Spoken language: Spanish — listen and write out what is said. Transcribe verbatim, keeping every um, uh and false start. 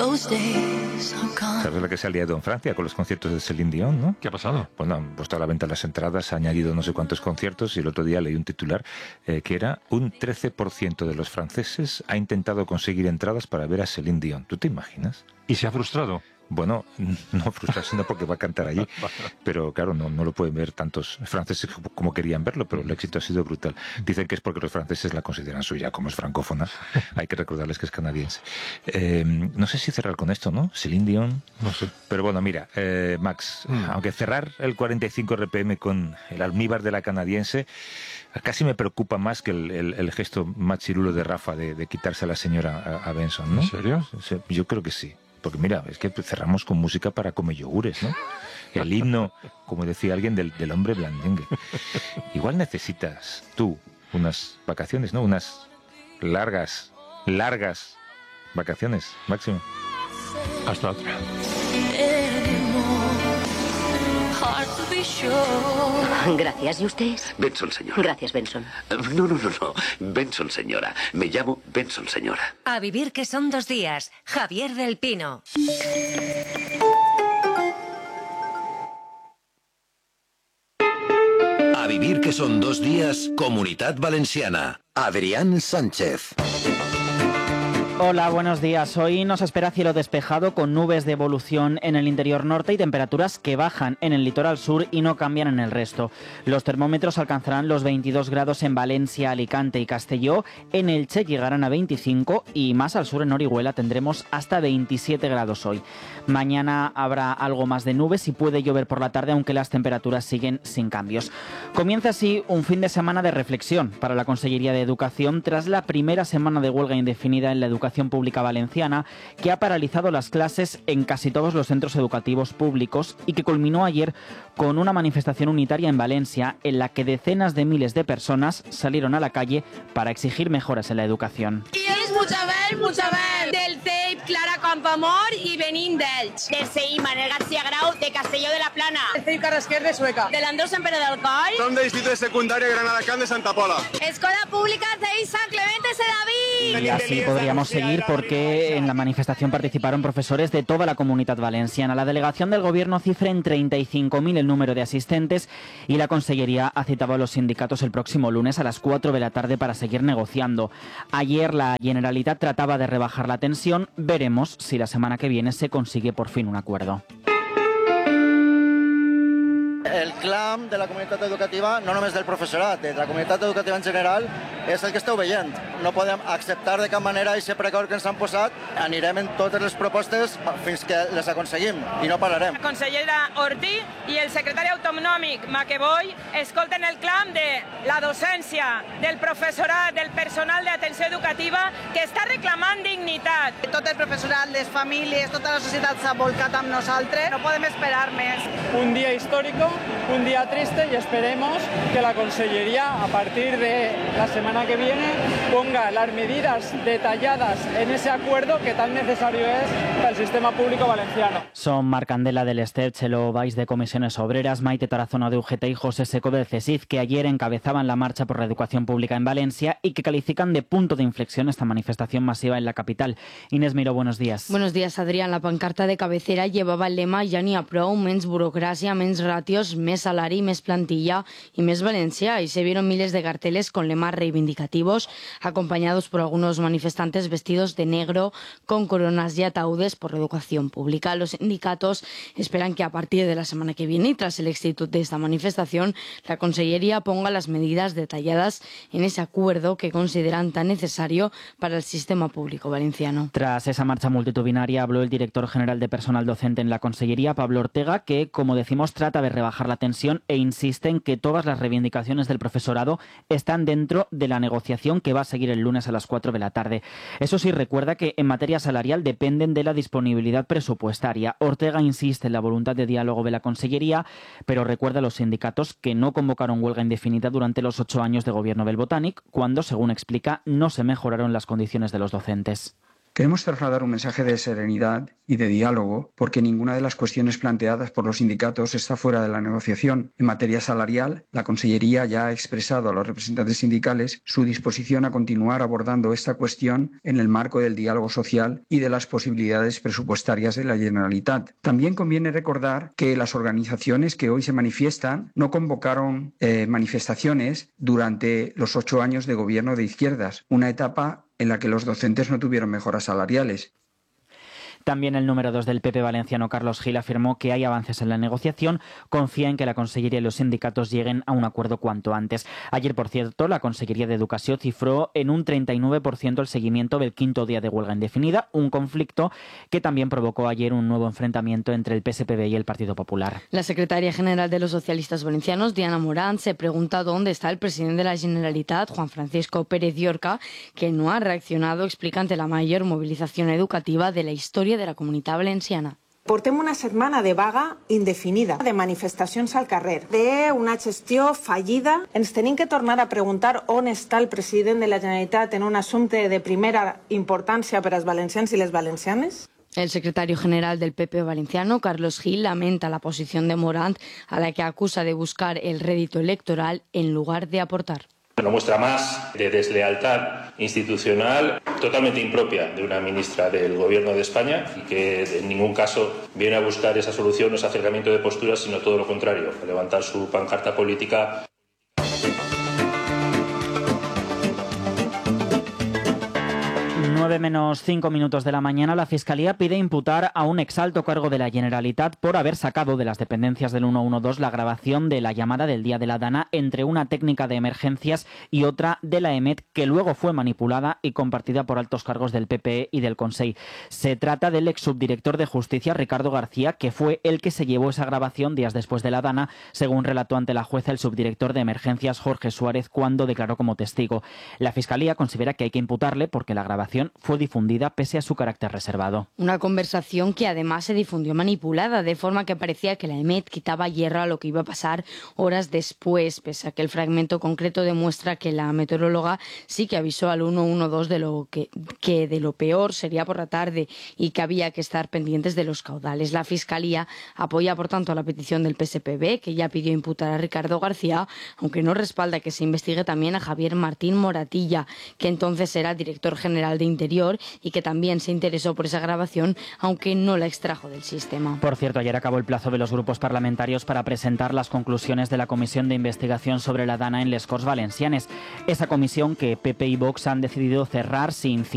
¿Sabes la que se ha liado en Francia con los conciertos de Céline Dion, no? ¿Qué ha pasado? Bueno, han puesto a la venta las entradas, ha añadido no sé cuántos conciertos y el otro día leí un titular eh, que era un trece por ciento de los franceses ha intentado conseguir entradas para ver a Céline Dion. ¿Tú te imaginas? ¿Y se ha frustrado? Bueno, no frustrarse no porque va a cantar allí, pero claro, no, no lo pueden ver tantos franceses como querían verlo, pero el éxito ha sido brutal. Dicen que es porque los franceses la consideran suya, como es francófona, hay que recordarles que es canadiense. Eh, no sé si cerrar con esto, ¿no? Céline Dion, no sé. Pero bueno, mira, eh, Max, mm. aunque cerrar el cuarenta y cinco R P M con el almíbar de la canadiense, casi me preocupa más que el, el, el gesto machirulo de Rafa de, de quitarse a la señora a, a Benson, ¿no? ¿En serio? Yo creo que sí. Porque mira, es que cerramos con música para comer yogures, ¿no? El himno, como decía alguien, del, del hombre blandengue. Igual necesitas tú unas vacaciones, ¿no? Unas largas, largas vacaciones, Máximo. Hasta otra. Gracias. ¿Y usted? Benson, señora. Gracias, Benson. No, no, no, no. Benson, señora. Me llamo Benson, señora. A vivir que son dos días. Javier del Pino. A vivir que son dos días, Comunitat Valenciana. Adrián Sánchez. Hola, buenos días. Hoy nos espera cielo despejado con nubes de evolución en el interior norte y temperaturas que bajan en el litoral sur y no cambian en el resto. Los termómetros alcanzarán los veintidós grados en Valencia, Alicante y Castelló. En Elche llegarán a veinticinco y más al sur en Orihuela tendremos hasta veintisiete grados hoy. Mañana habrá algo más de nubes y puede llover por la tarde, aunque las temperaturas siguen sin cambios. Comienza así un fin de semana de reflexión para la Consellería de Educación tras la primera semana de huelga indefinida en la educación pública valenciana, que ha paralizado las clases en casi todos los centros educativos públicos y que culminó ayer con una manifestación unitaria en Valencia en la que decenas de miles de personas salieron a la calle para exigir mejoras en la educación. I és Muchabel, Muchabel, del C E I P Clara Campoamor i venim d'Elx. Del C I Manel García Grau, de Castelló de la Plana. Del C I Carrasquer de Sueca. Del Andrés Sant Pere del Coll. Som de l'Institut de Secundària Granada Camp de Santa Pola. Escola Pública C I San Clemente Sedaví. Y así podríamos seguir porque en la manifestación participaron profesores de toda la Comunitat Valenciana. La delegación del gobierno cifra en treinta y cinco mil el número de asistentes y la Consellería ha citado a los sindicatos el próximo lunes a las cuatro de la tarde para seguir negociando. Ayer la Generalitat trataba de rebajar la tensión. Veremos si la semana que viene se consigue por fin un acuerdo. El clam de la comunitat educativa, no només del professorat, de la comunitat educativa en general, és el que esteu veient. No podem acceptar de cap manera aquest precord que ens han posat. Anirem en totes les propostes fins que les aconseguim i no pararem. La consellera Ortí i el secretari autonòmic Maqueboy escolten el clam de la docència, del professorat, del personal d'atenció educativa que està reclamant dignitat. Tot el professorat, les famílies, tota la societat s'ha volcat amb nosaltres. No podem esperar més. Un dia històric, un día triste y esperemos que la Consellería a partir de la semana que viene ponga las medidas detalladas en ese acuerdo que tan necesario es para el sistema público valenciano. Son Marc Candela del STEP, Chelo Valls de Comisiones Obreras, Maite Tarazona de U G T y José Seco del CESIF, que ayer encabezaban la marcha por la educación pública en Valencia y que califican de punto de inflexión esta manifestación masiva en la capital. Inés Miró, buenos días. Buenos días, Adrián. La pancarta de cabecera llevaba el lema "Ja n'hi ha prou, menys burocràcia, menys ratios, més salari, més plantilla y més Valencia", y se vieron miles de carteles con lemas reivindicativos, acompañados por algunos manifestantes vestidos de negro con coronas y ataúdes por la educación pública. Los sindicatos esperan que a partir de la semana que viene y tras el éxito de esta manifestación, la Consellería ponga las medidas detalladas en ese acuerdo que consideran tan necesario para el sistema público valenciano. Tras esa marcha multitudinaria habló el director general de personal docente en la Consellería, Pablo Ortega, que, como decimos, trata de rebajar la tensión e insiste en que todas las reivindicaciones del profesorado están dentro de la negociación que va a seguir el lunes a las cuatro de la tarde. Eso sí, recuerda que en materia salarial dependen de la disponibilidad presupuestaria. Ortega insiste en la voluntad de diálogo de la Consellería, pero recuerda a los sindicatos que no convocaron huelga indefinida durante los ocho años de gobierno del Botànic, cuando, según explica, no se mejoraron las condiciones de los docentes. Queremos trasladar un mensaje de serenidad y de diálogo porque ninguna de las cuestiones planteadas por los sindicatos está fuera de la negociación. En materia salarial, la Consellería ya ha expresado a los representantes sindicales su disposición a continuar abordando esta cuestión en el marco del diálogo social y de las posibilidades presupuestarias de la Generalitat. También conviene recordar que las organizaciones que hoy se manifiestan no convocaron eh, manifestaciones durante los ocho años de gobierno de izquierdas, una etapa en la que los docentes no tuvieron mejoras salariales. También el número dos del P P valenciano, Carlos Gil, afirmó que hay avances en la negociación, confía en que la Consellería y los sindicatos lleguen a un acuerdo cuanto antes. Ayer, por cierto, la Consellería de Educación cifró en un treinta y nueve por ciento el seguimiento del quinto día de huelga indefinida, un conflicto que también provocó ayer un nuevo enfrentamiento entre el P S P B y el Partido Popular. La secretaria general de los socialistas valencianos, Diana Morant, se pregunta dónde está el presidente de la Generalitat, Juan Francisco Pérez Llorca, que no ha reaccionado, explica, ante la mayor movilización educativa de la historia de la Comunitat Valenciana. Portem una setmana de vaga indefinida, de manifestacions al carrer, d'una gestió fallida. Ens tenim que tornar a preguntar on està el president de la Generalitat en un assumpte de primera importància per als valencians i les valencianes. El secretario general del P P valenciano, Carlos Gil, lamenta la posición de Morant, a la que acusa de buscar el rédito electoral en lugar de aportar. Una muestra más de deslealtad institucional totalmente impropia de una ministra del Gobierno de España y que en ningún caso viene a buscar esa solución o ese acercamiento de posturas, sino todo lo contrario, a levantar su pancarta política. nueve menos cinco minutos de la mañana, la Fiscalía pide imputar a un exalto cargo de la Generalitat por haber sacado de las dependencias del ciento doce la grabación de la llamada del día de la Dana entre una técnica de emergencias y otra de la E M E T, que luego fue manipulada y compartida por altos cargos del P P E y del Consell. Se trata del ex subdirector de Justicia, Ricardo García, que fue el que se llevó esa grabación días después de la Dana, según relató ante la jueza el subdirector de emergencias, Jorge Suárez, cuando declaró como testigo. La Fiscalía considera que hay que imputarle porque la grabación fue difundida pese a su carácter reservado. Una conversación que además se difundió manipulada, de forma que parecía que la E M E T quitaba hierro a lo que iba a pasar horas después, pese a que el fragmento concreto demuestra que la meteoróloga sí que avisó al ciento doce de lo que, que de lo peor sería por la tarde y que había que estar pendientes de los caudales. La Fiscalía apoya, por tanto, la petición del P S P B, que ya pidió imputar a Ricardo García, aunque no respalda que se investigue también a Javier Martín Moratilla, que entonces era director general de Interior y que también se interesó por esa grabación, aunque no la extrajo del sistema. Por cierto, ayer acabó el plazo de los grupos parlamentarios para presentar las conclusiones de la Comisión de Investigación sobre la Dana en les Corts Valencianes. Esa comisión que P P y Vox han decidido cerrar sin